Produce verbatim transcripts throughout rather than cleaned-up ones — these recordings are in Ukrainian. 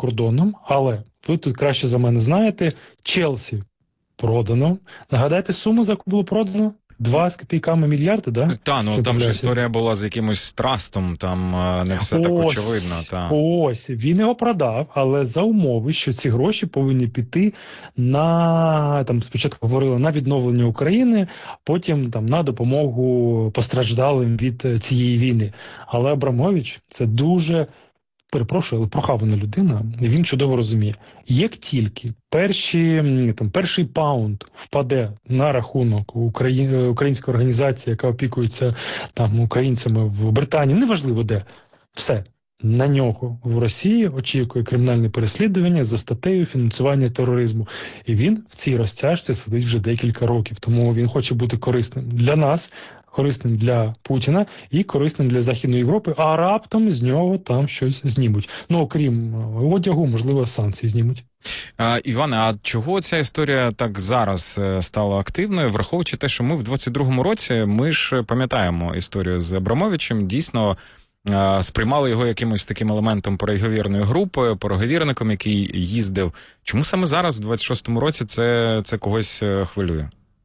кордоном, але ви тут краще за мене знаєте, Челсі продано. Нагадайте суму, за яку було продано? Два з копійками мільярди, да? Та, ну там ж історія була з якимось трастом, там не все ось, так очевидно. Та. Ось, він його продав, але за умови, що ці гроші повинні піти на, там спочатку говорили, на відновлення України, потім там на допомогу постраждалим від цієї війни. Але Абрамович – це дуже... перепрошую, але прохавана людина, і він чудово розуміє. Як тільки перші, там, перший паунд впаде на рахунок Украї... української організації, яка опікується там українцями в Британії, неважливо де, все, на нього в Росії очікує кримінальне переслідування за статтею фінансування тероризму. І він в цій розтяжці сидить вже декілька років, тому він хоче бути корисним для нас, корисним для Путіна і корисним для Західної Європи, а раптом з нього там щось знімуть. Ну, окрім одягу, можливо, санкції знімуть. А, Іване, а чого ця історія так зараз стала активною, враховуючи те, що ми в двадцять другому році, ми ж пам'ятаємо історію з Абрамовичем, дійсно сприймали його якимось таким елементом переговірної групи, переговірником, який їздив. Чому саме зараз, в двадцять шостому році, це, це когось хвилює?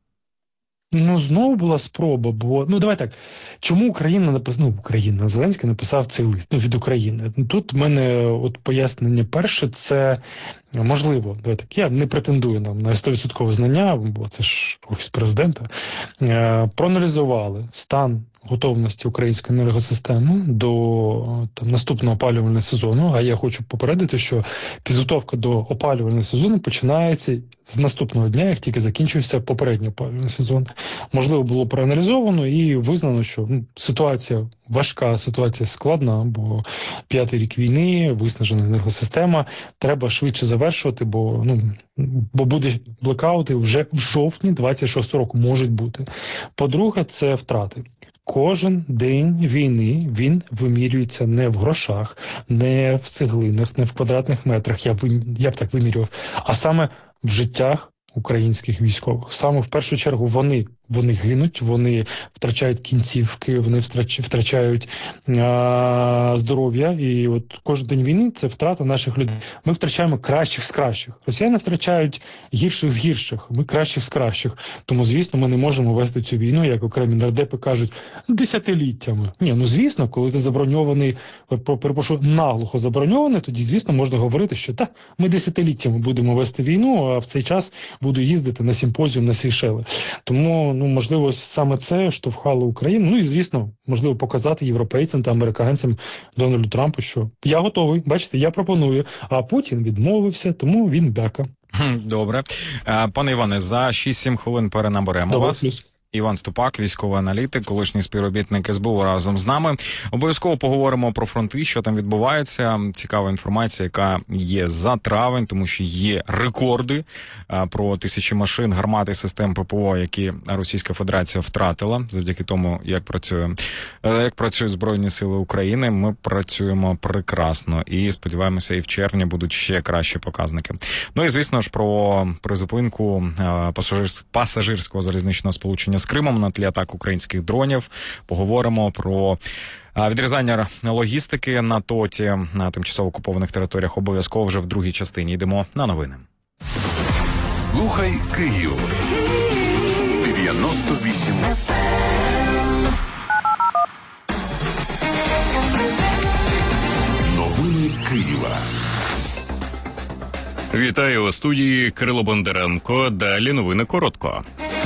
Ну, знову була спроба, бо, ну, давай так, чому Україна написала, ну, Україна, Зеленський написав цей лист, ну, від України. Тут в мене от пояснення перше, це можливо, давай так, я не претендую нам на сто відсотків знання, бо це ж Офіс Президента, е, проаналізували стан готовності української енергосистеми до там, наступного опалювального сезону, а я хочу попередити, що підготовка до опалювального сезону починається з наступного дня, як тільки закінчився попередній опалювальний сезон. Можливо, було проаналізовано і визнано, що ну, ситуація важка, ситуація складна, бо п'ятий рік війни, виснажена енергосистема, треба швидше завершувати, бо, ну, бо буде блекаути вже в жовтні двадцять шостого року, можуть бути. По-друге, це втрати. Кожен день війни, він вимірюється не в грошах, не в цеглинах, не в квадратних метрах, я б, я б так вимірював, а саме в життях українських військових. Саме в першу чергу вони, вони гинуть, вони втрачають кінцівки, вони втрач, втрачають а, здоров'я. І от кожен день війни – це втрата наших людей. Ми втрачаємо кращих з кращих. Росіяни втрачають гірших з гірших, ми кращих з кращих. Тому, звісно, ми не можемо вести цю війну, як окремі нардепи кажуть, десятиліттями. Ні, ну звісно, коли ти заброньований, перепрошую, наглухо заброньований, тоді, звісно, можна говорити, що так, ми десятиліттями будемо вести війну, а в цей час буду їздити на симпозіум на Сейшели. Тому, ну, можливо, саме це штовхало Україну. Ну і, звісно, можливо, показати європейцям та американцям Дональду Трампу, що я готовий, бачите, я пропоную, а Путін відмовився, тому він бяка. Добре. Пане Іване, за шість-сім хвилин перенаберемо Добре, вас. плюс. Іван Ступак, військовий аналітик, колишній співробітник ес бе у разом з нами. Обов'язково поговоримо про фронти, що там відбувається. Цікава інформація, яка є за травень, тому що є рекорди про тисячі машин, гармат і систем пе пе о, які Російська Федерація втратила завдяки тому, як працює, як працюють Збройні Сили України. Ми працюємо прекрасно і сподіваємося, і в червні будуть ще кращі показники. Ну і, звісно ж, про призупинку пасажирського залізничного сполучення з Кримом на тлі атак українських дронів. Поговоримо про відрізання логістики на ТОТі, на тимчасово окупованих територіях, обов'язково вже в другій частині. Йдемо на новини. Слухай Київ. дев'яносто вісім. Новини Києва. Вітаю у студії Кирило Бондаренко. Далі новини коротко.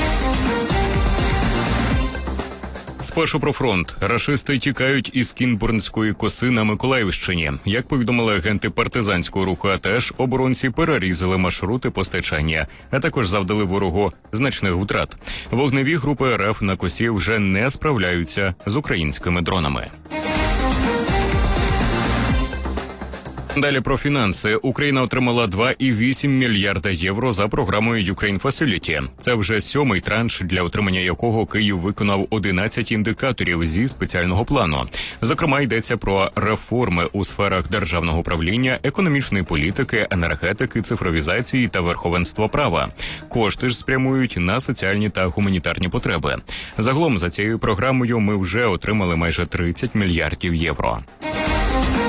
Спершу про фронт. Рашисти тікають із Кінбурнської коси на Миколаївщині. Як повідомили агенти партизанського руху АТЕШ, оборонці перерізали маршрути постачання, а також завдали ворогу значних втрат. Вогневі групи РФ на косі вже не справляються з українськими дронами. Далі про фінанси. Україна отримала два цілих вісім мільярда євро за програмою Ukraine Facility. Це вже сьомий транш, для отримання якого Київ виконав одинадцять індикаторів зі спеціального плану. Зокрема, йдеться про реформи у сферах державного управління, економічної політики, енергетики, цифровізації та верховенства права. Кошти ж спрямують на соціальні та гуманітарні потреби. Загалом за цією програмою ми вже отримали майже тридцять мільярдів євро.